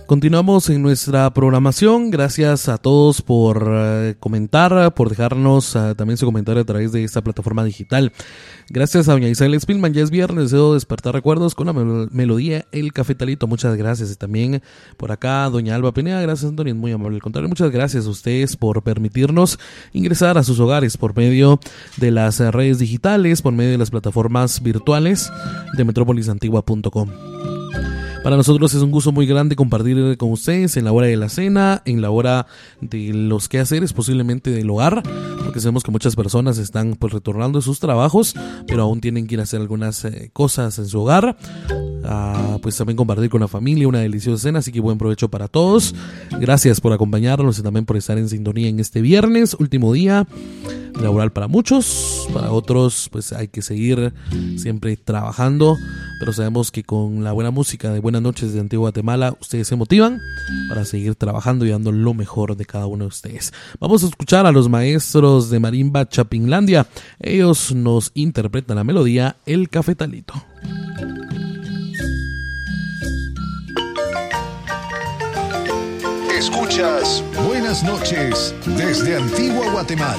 Continuamos en nuestra programación. Gracias a todos por comentar, por dejarnos también su comentario a través de esta plataforma digital. Gracias a doña Isabel Spillman. Ya es viernes, deseo despertar recuerdos con la melodía El Cafetalito. Muchas gracias. Y también por acá doña Alba Pineda. Gracias, Antonio, muy amable. Al contrario, muchas gracias a ustedes por permitirnos ingresar a sus hogares por medio de las redes digitales, por medio de las plataformas virtuales de metropolisantigua.com. Para nosotros es un gusto muy grande compartir con ustedes en la hora de la cena, en la hora de los quehaceres, posiblemente del hogar, porque sabemos que muchas personas están pues retornando de sus trabajos, pero aún tienen que ir a hacer algunas cosas en su hogar. Pues también compartir con la familia una deliciosa cena, así que buen provecho para todos. Gracias por acompañarnos y también por estar en sintonía en este viernes, último día laboral para muchos, para otros pues hay que seguir siempre trabajando, pero sabemos que con la buena música de Buenas Noches de Antigua Guatemala ustedes se motivan para seguir trabajando y dando lo mejor de cada uno de ustedes. Vamos a escuchar a los maestros de Marimba Chapinlandia. Ellos nos interpretan la melodía El Cafetalito. Escuchas Buenas Noches desde Antigua Guatemala.